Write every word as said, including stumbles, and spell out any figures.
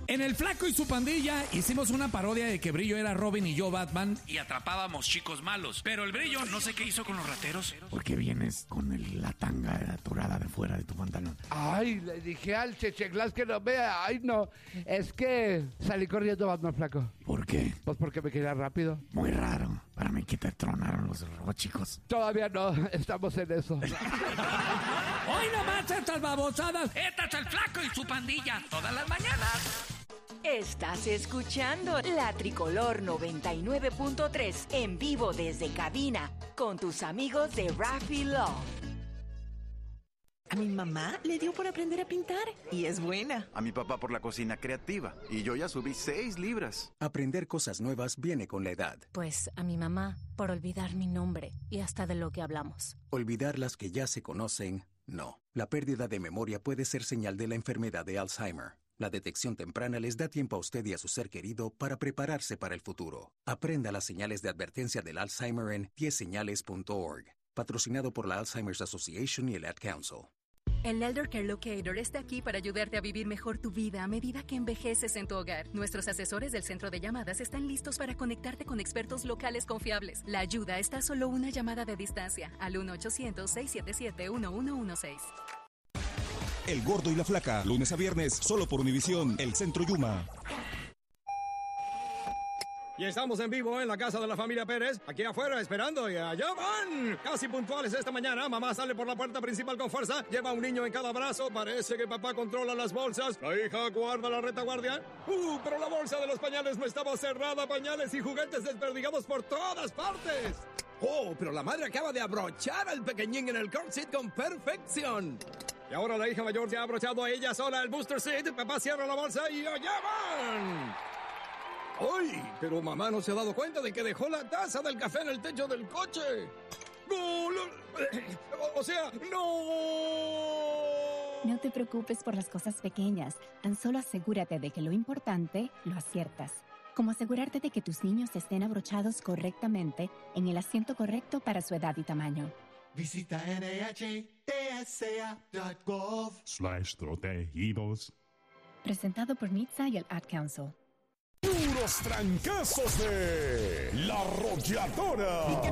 En El Flaco y su Pandilla hicimos una parodia de que Brillo era Robin y yo Batman y atrapábamos chicos malos. Pero el Brillo no sé qué hizo con los rateros. ¿Por qué vienes con el, la tanga atorada de fuera de tu pantalón? Ay, le dije al Checheglas que no vea. Ay, no. Es que salí corriendo, Batman Flaco. ¿Por qué? Pues porque me quería rápido. Muy raro. Para mí que te tronaron los robóchicos. Todavía no. Estamos en eso. Hoy nomás estas babosadas. Este es El Flaco y su Pandilla. Todas las mañanas. Estás escuchando La Tricolor noventa y nueve punto tres en vivo desde cabina con tus amigos de Raffy Love. A mi mamá le dio por aprender a pintar y es buena. A mi papá por la cocina creativa y yo ya subí seis libras. Aprender cosas nuevas viene con la edad. Pues a mi mamá por olvidar mi nombre y hasta de lo que hablamos. Olvidar las que ya se conocen, no. La pérdida de memoria puede ser señal de la enfermedad de Alzheimer. La detección temprana les da tiempo a usted y a su ser querido para prepararse para el futuro. Aprenda las señales de advertencia del Alzheimer en diez señales punto org. Patrocinado por la Alzheimer's Association y el Ad Council. El Elder Care Locator está aquí para ayudarte a vivir mejor tu vida a medida que envejeces en tu hogar. Nuestros asesores del centro de llamadas están listos para conectarte con expertos locales confiables. La ayuda está a solo una llamada de distancia al uno ochocientos, seiscientos setenta y siete, uno uno uno seis. El Gordo y la Flaca, lunes a viernes, solo por Univisión, el Centro Yuma. Y estamos en vivo en la casa de la familia Pérez, aquí afuera esperando y allá van. Casi puntuales esta mañana, mamá sale por la puerta principal con fuerza, lleva a un niño en cada brazo, parece que papá controla las bolsas, la hija guarda la retaguardia. Uh, pero la bolsa de los pañales no estaba cerrada, pañales y juguetes desperdigados por todas partes. Oh, pero la madre acaba de abrochar al pequeñín en el car seat con perfección. Y ahora la hija mayor ya ha abrochado a ella sola el booster seat, papá cierra la bolsa y allá van. ¡Ay! Pero mamá no se ha dado cuenta de que dejó la taza del café en el techo del coche. ¡No! O sea, ¡no! No te preocupes por las cosas pequeñas. Tan solo asegúrate de que lo importante lo aciertas. Como asegurarte de que tus niños estén abrochados correctamente en el asiento correcto para su edad y tamaño. Visita N H T S A punto gov slash protegidos. Presentado por N H T S A y el Ad Council. Puros trancazos de La Arrolladora.